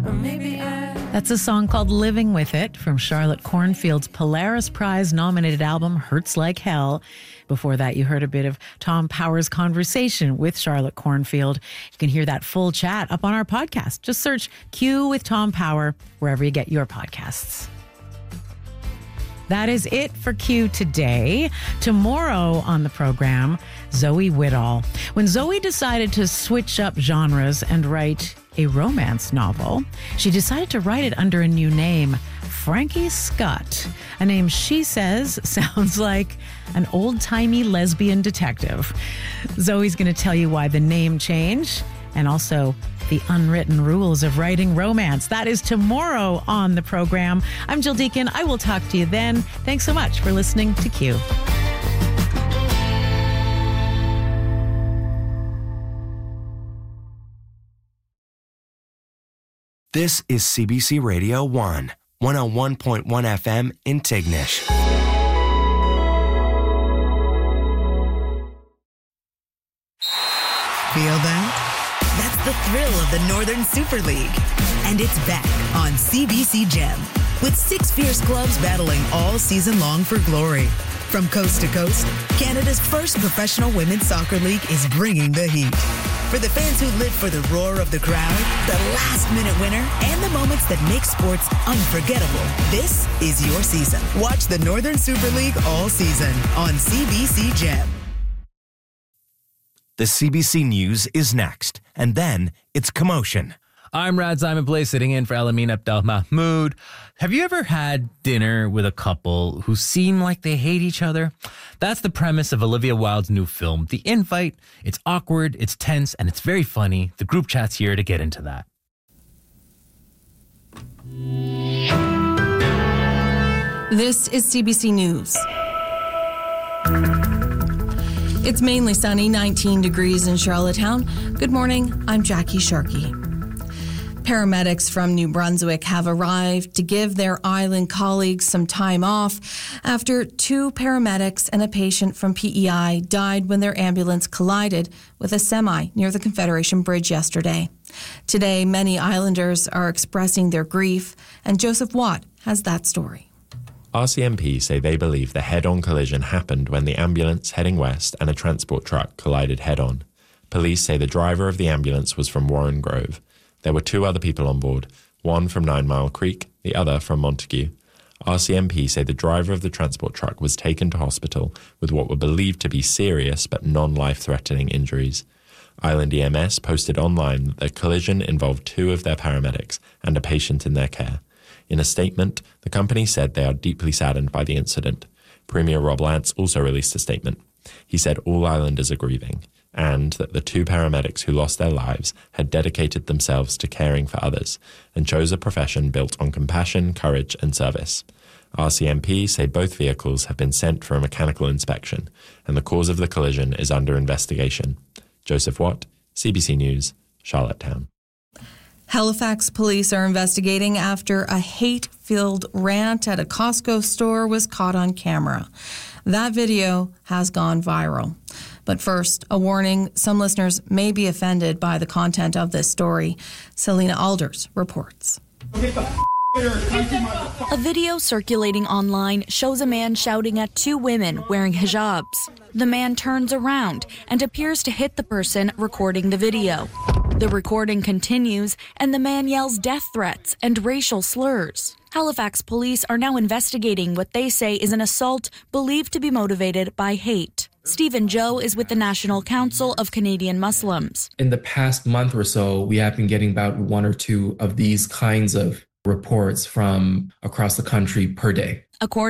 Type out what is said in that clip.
Or maybe That's a song called Living With It from Charlotte Cornfield's Polaris Prize-nominated album Hurts Like Hell. Before that, you heard a bit of Tom Power's conversation with Charlotte Cornfield. You can hear that full chat up on our podcast. Just search Q with Tom Power wherever you get your podcasts. That is it for Q today. Tomorrow on the program, Zoe Whittall. When Zoe decided to switch up genres and write a romance novel, she decided to write it under a new name, Frankie Scott, a name she says sounds like an old-timey lesbian detective. Zoe's going to tell you why the name change and also the unwritten rules of writing romance. That is tomorrow on the program. I'm Jill Deacon. I will talk to you then. Thanks so much for listening to Q. This is CBC Radio 1, 101.1 FM in Tignish. Feel that? That's the thrill of the Northern Super League. And it's back on CBC Gem, with 6 fierce clubs battling all season long for glory. From coast to coast, Canada's first professional women's soccer league is bringing the heat. For the fans who live for the roar of the crowd, the last-minute winner, and the moments that make sports unforgettable, this is your season. Watch the Northern Super League all season on CBC Gem. The CBC News is next, and then it's Commotion. I'm Rad Simon Play, sitting in for Elamin Abdel Mahmoud. Have you ever had dinner with a couple who seem like they hate each other? That's the premise of Olivia Wilde's new film, The Invite. It's awkward, it's tense, and it's very funny. The group chat's here to get into that. This is CBC News. It's mainly sunny, 19 degrees in Charlottetown. Good morning, I'm Jackie Sharkey. Paramedics from New Brunswick have arrived to give their island colleagues some time off after 2 paramedics and a patient from PEI died when their ambulance collided with a semi near the Confederation Bridge yesterday. Today, many islanders are expressing their grief, and Joseph Watt has that story. RCMP say they believe the head-on collision happened when the ambulance heading west and a transport truck collided head-on. Police say the driver of the ambulance was from Warren Grove. There were 2 other people on board, one from 9 Mile Creek, the other from Montague. RCMP say the driver of the transport truck was taken to hospital with what were believed to be serious but non-life-threatening injuries. Island EMS posted online that the collision involved 2 of their paramedics and a patient in their care. In a statement, the company said they are deeply saddened by the incident. Premier Rob Lance also released a statement. He said all islanders are grieving, and that the 2 paramedics who lost their lives had dedicated themselves to caring for others and chose a profession built on compassion, courage and service. RCMP say both vehicles have been sent for a mechanical inspection and the cause of the collision is under investigation. Joseph Watt, CBC News, Charlottetown. Halifax police are investigating after a hate-filled rant at a Costco store was caught on camera. That video has gone viral. But first, a warning, some listeners may be offended by the content of this story. Selena Alders reports. A video circulating online shows a man shouting at 2 women wearing hijabs. The man turns around and appears to hit the person recording the video. The recording continues, and the man yells death threats and racial slurs. Halifax police are now investigating what they say is an assault believed to be motivated by hate. Stephen Joe is with the National Council of Canadian Muslims. In the past month or so, we have been getting about 1 or 2 of these kinds of reports from across the country per day. According